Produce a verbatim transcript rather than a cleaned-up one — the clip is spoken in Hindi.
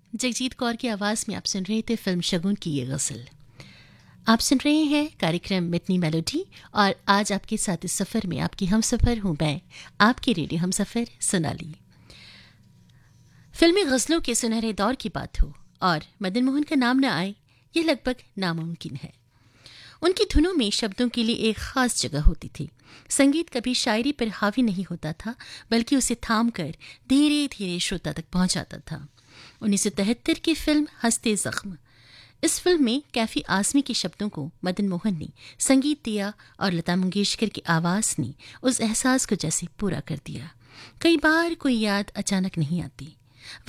जगजीत कौर की आवाज़ में आप सुन रहे थे फिल्म शगुन की ये गज़ल। आप सुन रहे हैं कार्यक्रम मितनी मेलोडी और आज आपके साथ इस सफ़र में आपकी हम सफ़र हूँ मैं, आपकी रेडियो हम सफ़र सोनाली। फिल्मी गज़लों के सुनहरे दौर की बात हो और मदन मोहन का नाम न आए, यह लगभग नामुमकिन है। उनकी धुनों में शब्दों के लिए एक ख़ास जगह होती थी। संगीत कभी शायरी पर हावी नहीं होता था, बल्कि उसे थाम कर धीरे धीरे श्रोता तक पहुंचाता था। उन्नीस सौ तिहत्तर की फिल्म हंसते ज़ख्म, इस फिल्म में कैफी आज़मी के शब्दों को मदन मोहन ने संगीत दिया और लता मंगेशकर की आवाज़ ने उस एहसास को जैसे पूरा कर दिया। कई बार कोई याद अचानक नहीं आती,